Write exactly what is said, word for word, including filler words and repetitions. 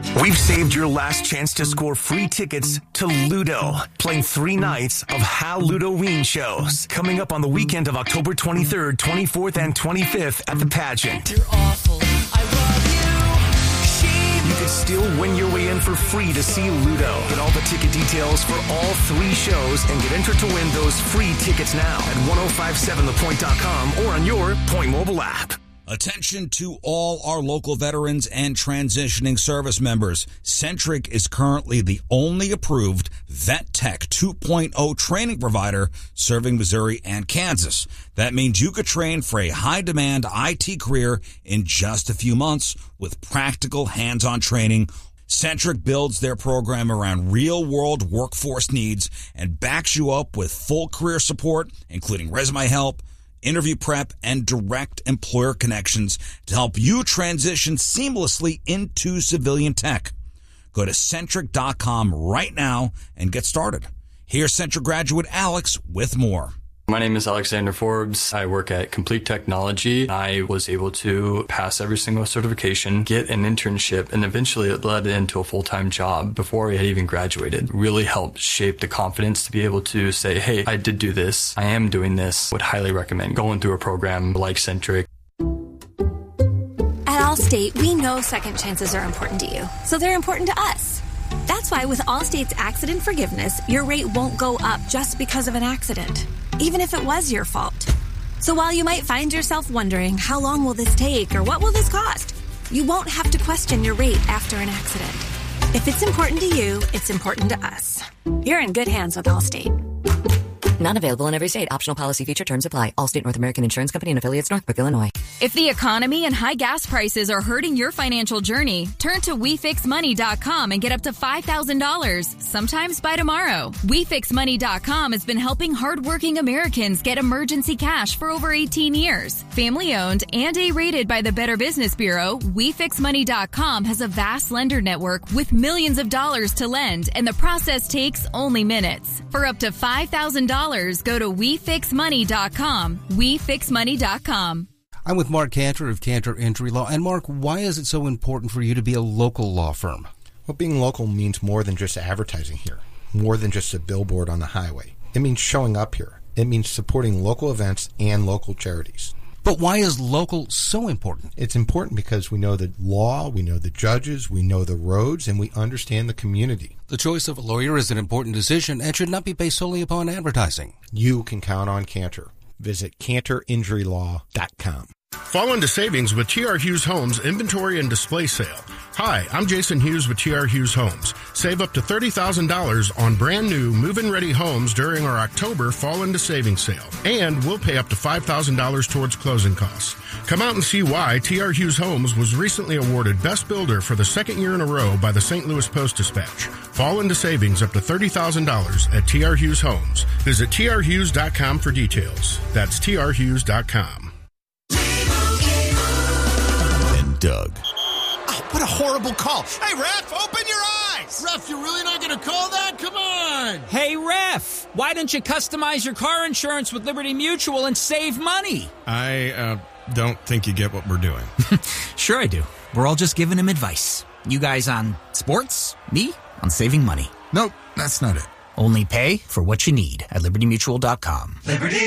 We've saved your last chance to score free tickets to Ludo, playing three nights of How Ludoween shows, coming up on the weekend of October twenty-third, twenty-fourth, and twenty-fifth at the Pageant. You're awful. I love you. You could still win your way in for free to see Ludo. Get all the ticket details for all three shows and get entered to win those free tickets now at ten fifty-seven the point dot com or on your Point mobile app. Attention to all our local veterans and transitioning service members. Centric is currently the only approved Vet Tech two point oh training provider serving Missouri and Kansas. That means you could train for a high-demand I T career in just a few months with practical hands-on training. Centric builds their program around real-world workforce needs and backs you up with full career support, including resume help, interview prep, and direct employer connections to help you transition seamlessly into civilian tech. Go to Centric dot com right now and get started. Here's Centric graduate Alex with more. My name is Alexander Forbes. I work at Complete Technology. I was able to pass every single certification, get an internship, and eventually it led into a full-time job before I had even graduated. Really helped shape the confidence to be able to say, hey, I did do this. I am doing this. Would highly recommend going through a program like Centric. At Allstate, we know second chances are important to you, so they're important to us. That's why with Allstate's accident forgiveness, your rate won't go up just because of an accident, even if it was your fault. So while you might find yourself wondering, how long will this take or what will this cost? You won't have to question your rate after an accident. If it's important to you, it's important to us. You're in good hands with Allstate. Not available in every state. Optional policy feature terms apply. Allstate North American Insurance Company and affiliates, Northbrook, Illinois. If the economy and high gas prices are hurting your financial journey, turn to we fix money dot com and get up to five thousand dollars, sometimes by tomorrow. we fix money dot com has been helping hardworking Americans get emergency cash for over eighteen years. Family owned and A-rated by the Better Business Bureau, we fix money dot com has a vast lender network with millions of dollars to lend, and the process takes only minutes. For up to five thousand dollars, go to we fix money dot com. we fix money dot com. I'm with Mark Cantor of Cantor Injury Law. And Mark, why is it so important for you to be a local law firm? Well, being local means more than just advertising here, more than just a billboard on the highway. It means showing up here. It means supporting local events and local charities. But why is local so important? It's important because we know the law, we know the judges, we know the roads, and we understand the community. The choice of a lawyer is an important decision and should not be based solely upon advertising. You can count on Cantor. Visit cantor injury law dot com. Fall into savings with T R. Hughes Homes Inventory and Display Sale. Hi, I'm Jason Hughes with T R. Hughes Homes. Save up to thirty thousand dollars on brand new move-in ready homes during our October Fall into Savings Sale. And we'll pay up to five thousand dollars towards closing costs. Come out and see why T R. Hughes Homes was recently awarded Best Builder for the second year in a row by the Saint Louis Post-Dispatch. Fall into savings up to thirty thousand dollars at T R. Hughes Homes. Visit T R Hughes dot com for details. That's T R Hughes dot com. Doug. Oh, what a horrible call. Hey, ref, open your eyes. Ref, you're really not going to call that? Come on. Hey, ref, why don't you customize your car insurance with Liberty Mutual and save money? I uh, don't think you get what we're doing. Sure I do. We're all just giving him advice. You guys on sports, me on saving money. Nope, that's not it. Only pay for what you need at liberty mutual dot com. Liberty